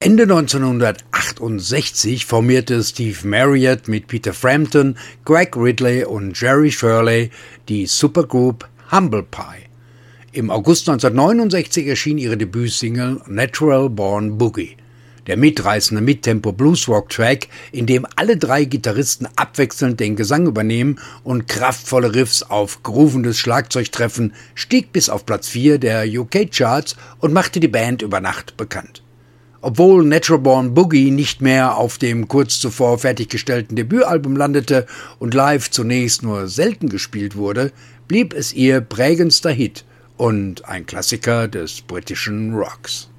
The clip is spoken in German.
Ende 1968 formierte Steve Marriott mit Peter Frampton, Greg Ridley und Jerry Shirley die Supergroup Humble Pie. Im August 1969 erschien ihre Debütsingle Natural Born Boogie. Der mitreißende Midtempo-Bluesrock-Track, in dem alle drei Gitarristen abwechselnd den Gesang übernehmen und kraftvolle Riffs auf groovendes Schlagzeug treffen, stieg bis auf Platz 4 der UK-Charts und machte die Band über Nacht bekannt. Obwohl Natural Born Boogie nicht mehr auf dem kurz zuvor fertiggestellten Debütalbum landete und live zunächst nur selten gespielt wurde, blieb es ihr prägendster Hit und ein Klassiker des britischen Rocks.